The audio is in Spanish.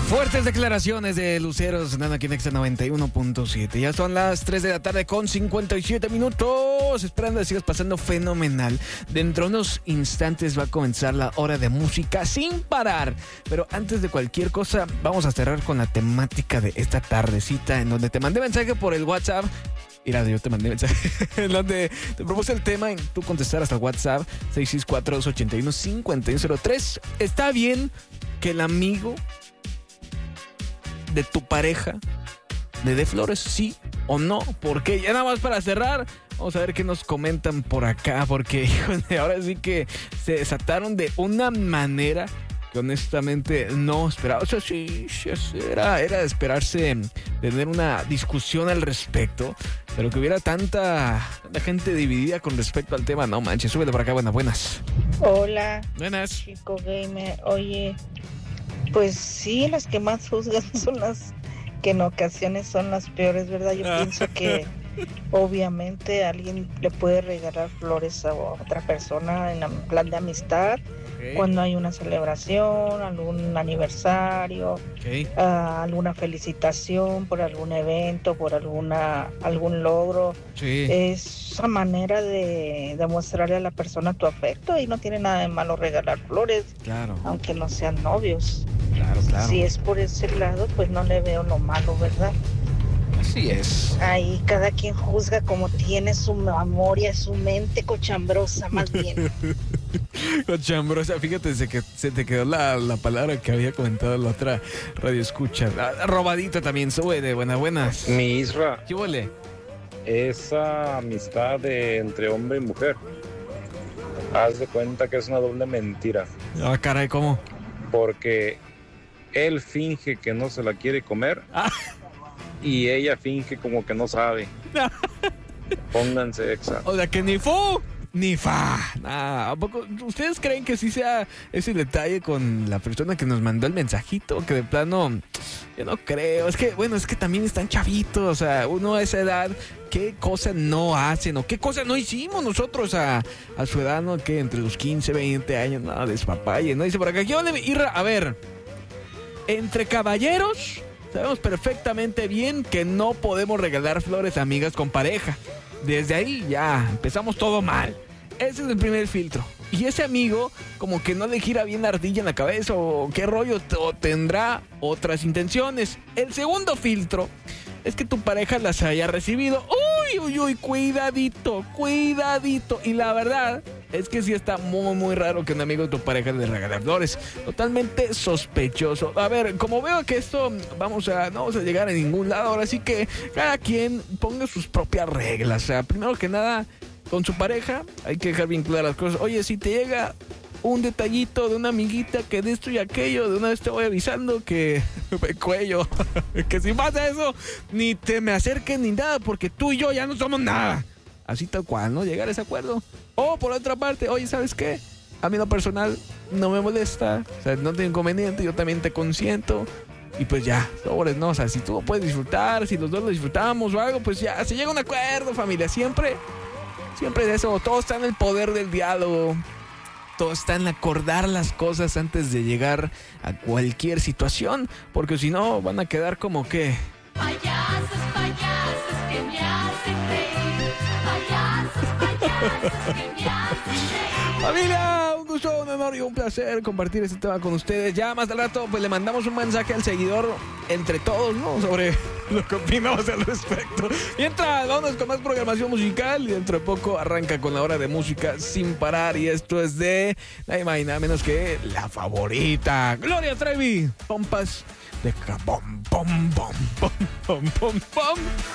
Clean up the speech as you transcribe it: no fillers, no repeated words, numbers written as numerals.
Fuertes declaraciones de Luceros sonando aquí en Nexa 91.7. Ya son las 3 de la tarde con 57 minutos. Esperando que sigas pasando fenomenal. Dentro de unos instantes va a comenzar la hora de música sin parar. Pero antes de cualquier cosa, vamos a cerrar con la temática de esta tardecita, en donde te mandé mensaje por el WhatsApp. Mira, yo te mandé mensaje en donde te propuse el tema y tú contestaras al WhatsApp 664-281-5103. ¿Está bien que el amigo de tu pareja le dé flores, sí o no? Porque ya nada más para cerrar, vamos a ver qué nos comentan por acá, porque híjole, ahora sí que se desataron de una manera que honestamente no esperaba. O sea, sí, era de esperarse tener una discusión al respecto, pero que hubiera tanta gente dividida con respecto al tema, no manches. Súbele por acá, buenas. Hola. Buenas. Chico gamer, oye, pues sí, las que más juzgan son las que en ocasiones son las peores, ¿verdad? Yo pienso que obviamente alguien le puede regalar flores a otra persona en plan de amistad, cuando hay una celebración, algún aniversario, alguna felicitación por algún evento, por algún logro. Sí. Es una manera de demostrarle a la persona tu afecto y no tiene nada de malo regalar flores, Claro. aunque no sean novios. Claro. Si es por ese lado, pues no le veo lo malo, ¿verdad? Así es. Ahí cada quien juzga como tiene su memoria, su mente cochambrosa, más bien. Cochambrosa, fíjate, se te quedó la palabra que había comentado la otra radio escucha. Robadito también, sube de buenas. Mi Isra, ¿Qué huele? esa amistad entre hombre y mujer, haz de cuenta que es una doble mentira, Ah, caray, ¿cómo? porque él finge que no se la quiere comer y ella finge como que no sabe. Pónganse exa. O sea, que ni fu ni fa. ¿A poco ustedes creen que sí sea ese detalle con la persona que nos mandó el mensajito? Que de plano, yo no creo. Es que, bueno, es que también están chavitos. O sea, uno a esa edad, ¿qué cosa no hacen? ¿O qué cosa no hicimos nosotros a su edad, no? Que entre los 15, 20 años, no, despapalle, ¿no? Dice por acá, ¿qué onda, Irra? A ver, entre caballeros sabemos perfectamente bien que no podemos regalar flores a amigas con pareja. Desde ahí ya empezamos todo mal. Ese es el primer filtro. Y ese amigo como que no le gira bien la ardilla en la cabeza o qué rollo, o tendrá otras intenciones. El segundo filtro es que tu pareja las haya recibido. Uy, cuidadito. Y la verdad es que sí está muy raro que un amigo de tu pareja le regale flores. Totalmente sospechoso. A ver, como veo que esto no vamos a llegar a ningún lado, ahora sí que cada quien ponga sus propias reglas. O sea, primero que nada, con su pareja hay que dejar bien claras las cosas. Oye, si te llega un detallito de una amiguita que de esto y aquello, de una vez te voy avisando que me cuello. Que si pasa eso, ni te me acerques ni nada, porque tú y yo ya no somos nada. Así tal cual, ¿no? Llegar a ese acuerdo. O por otra parte, oye, ¿sabes qué? A mí lo personal no me molesta, o sea, no tengo inconveniente, yo también te consiento. Y pues ya, sobres, ¿no? O sea, si tú lo puedes disfrutar, si los dos lo disfrutamos o algo, pues ya, se llega a un acuerdo, familia. Siempre es eso, todo está en el poder del diálogo. Todo está en acordar las cosas antes de llegar a cualquier situación, porque si no van a quedar como que... Payasos que me hacen reír. Payasos que me hacen reír. Familia, un gusto, un honor y un placer compartir este tema con ustedes. Ya más al rato pues le mandamos un mensaje al seguidor entre todos, ¿no? Sobre lo que opinamos al respecto. Mientras, vamos con más programación musical y dentro de poco arranca con la hora de música sin parar. Y esto es de nadie más y nada menos que la favorita, Gloria Trevi. Pompas de pom.